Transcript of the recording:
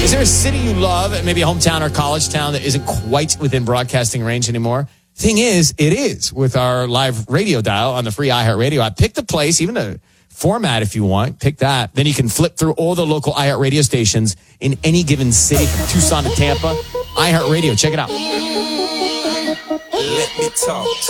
Is there a city you love, maybe a hometown or college town that isn't quite within broadcasting range anymore? Thing is, it is with our live radio dial on the free iHeartRadio app. Pick the place, even a format if you want. Pick that. Then you can flip through all the local iHeartRadio stations in any given city, from Tucson to Tampa. iHeartRadio, check it out. Let me talk